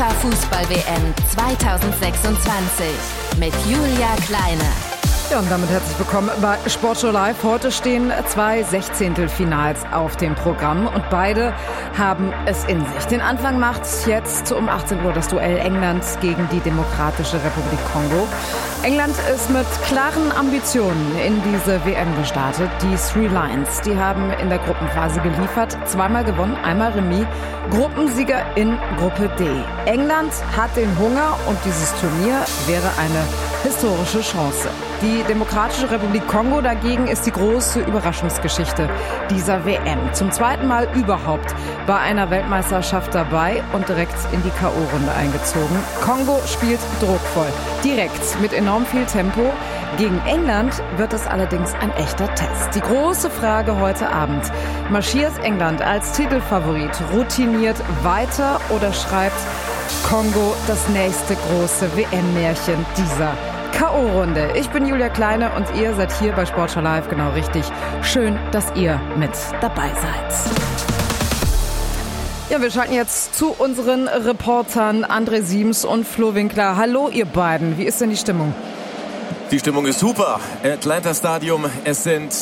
FIFA-Fußball-WM 2026 mit Julia Kleine. Ja, und damit herzlich willkommen bei Sportschau Live. Heute stehen 2 Sechzehntelfinals auf dem Programm und beide haben es in sich. Den Anfang macht jetzt um 18 Uhr das Duell England gegen die Demokratische Republik Kongo. England ist mit klaren Ambitionen in diese WM gestartet. Die Three Lions, die haben in der Gruppenphase geliefert, zweimal gewonnen, einmal Remis, Gruppensieger in Gruppe D. England hat den Hunger und dieses Turnier wäre eine historische Chance. Die Demokratische Republik Kongo dagegen ist die große Überraschungsgeschichte dieser WM. Zum zweiten Mal überhaupt bei einer Weltmeisterschaft dabei und direkt in die K.O.-Runde eingezogen. Kongo spielt druckvoll, direkt mit enorm viel Tempo. Gegen England wird es allerdings ein echter Test. Die große Frage heute Abend: Marschiert England als Titelfavorit routiniert weiter oder schreibt Kongo das nächste große WM-Märchen dieser K.O.-Runde? Ich bin Julia Kleine und ihr seid hier bei Sportschau Live genau richtig. Schön, dass ihr mit dabei seid. Ja, wir schalten jetzt zu unseren Reportern André Siems und Flo Winkler. Hallo ihr beiden, wie ist denn die Stimmung? Die Stimmung ist super. Atlanta Stadium, es sind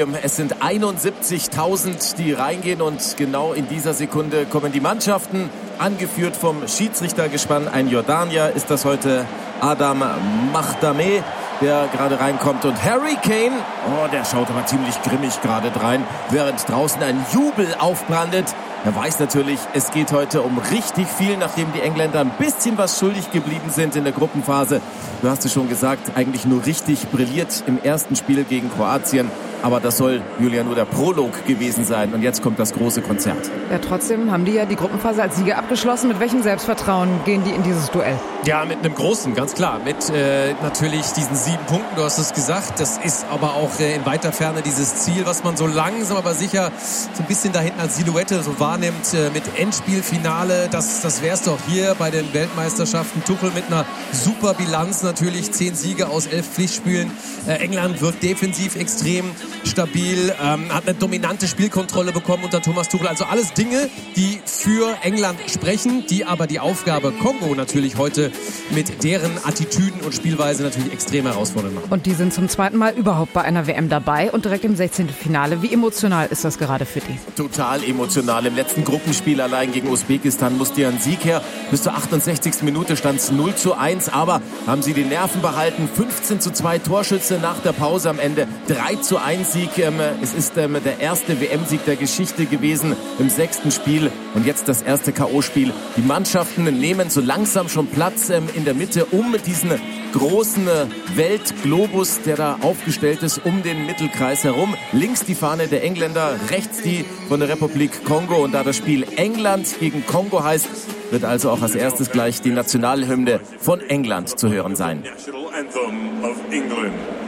71.000, die reingehen und genau in dieser Sekunde kommen die Mannschaften, angeführt vom Schiedsrichtergespann. Ein Jordanier ist das heute, Adam Mahdameh, der gerade reinkommt, und Harry Kane, der schaut aber ziemlich grimmig gerade drein, während draußen ein Jubel aufbrandet. Er weiß natürlich, es geht heute um richtig viel, nachdem die Engländer ein bisschen was schuldig geblieben sind in der Gruppenphase. Du hast es schon gesagt, eigentlich nur richtig brilliert im ersten Spiel gegen Kroatien. Aber das soll, Julia, nur der Prolog gewesen sein. Und jetzt kommt das große Konzert. Ja, trotzdem haben die ja die Gruppenphase als Sieger abgeschlossen. Mit welchem Selbstvertrauen gehen die in dieses Duell? Ja, mit einem großen, ganz klar. Mit natürlich diesen 7 Punkten, du hast es gesagt. Das ist aber auch in weiter Ferne dieses Ziel, was man so langsam aber sicher so ein bisschen da hinten als Silhouette so wahrnimmt. Mit Endspielfinale, das wär's doch hier bei den Weltmeisterschaften. Tuchel mit einer super Bilanz natürlich. 10 Siege aus 11 Pflichtspielen. England wird defensiv extrem stabil, hat eine dominante Spielkontrolle bekommen unter Thomas Tuchel. Also alles Dinge, die für England sprechen, die aber die Aufgabe Kongo natürlich heute mit deren Attitüden und Spielweise natürlich extrem herausfordernd machen. Und die sind zum zweiten Mal überhaupt bei einer WM dabei und direkt im 16. Finale. Wie emotional ist das gerade für die? Total emotional. Im letzten Gruppenspiel allein gegen Usbekistan musste ja ein Sieg her. Bis zur 68. Minute stand es 0:1, aber haben sie die Nerven behalten. 15:2 Torschütze nach der Pause, am Ende 3:1 Sieg. Es ist der erste WM-Sieg der Geschichte gewesen im 6. Spiel und jetzt das erste K.O.-Spiel. Die Mannschaften nehmen so langsam schon Platz in der Mitte um diesen großen Weltglobus, der da aufgestellt ist, um den Mittelkreis herum. Links die Fahne der Engländer, rechts die von der Republik Kongo. Und da das Spiel England gegen Kongo heißt, wird also auch als erstes gleich die Nationalhymne von England zu hören sein. National Anthem of England.